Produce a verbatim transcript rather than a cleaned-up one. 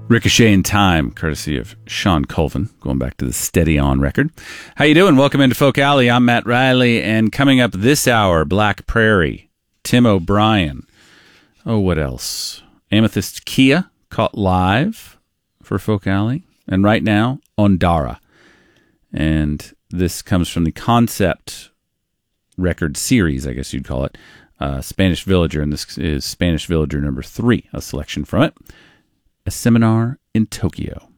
Ricochet in Time, courtesy of Sean Colvin, going back to the Steady On record. How you doing? Welcome into Folk Alley. I'm Matt Riley, and coming up this hour, Black Prairie, Tim O'Brien. Oh, what else? Amethyst Kia, caught live for Folk Alley. And right now, Ondara. And this comes from the Concept record series, I guess you'd call it, uh, Spanish Villager, and this is Spanish Villager number three, a selection from it. A Seminar in Tokyo.